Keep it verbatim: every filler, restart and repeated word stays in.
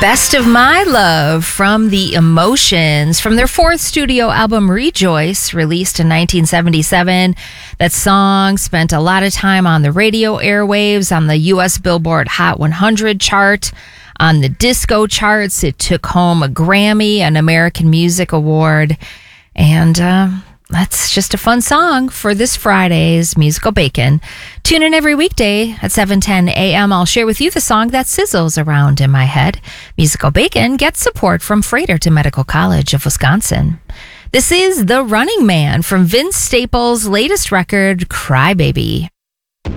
Best of My Love from The Emotions from their fourth studio album Rejoice, released in nineteen seventy-seven. That song spent a lot of time on the radio airwaves, on the U S Billboard Hot one hundred chart, on the disco charts. It took home a Grammy, an American Music Award, and uh, that's just a fun song for this Friday's Musical Bacon. Tune in every weekday at seven ten a.m. I'll share with you the song that sizzles around in my head. Musical Bacon gets support from Fredericton Medical College of Wisconsin. This is The Running Man from Vince Staples' latest record, Cry Baby.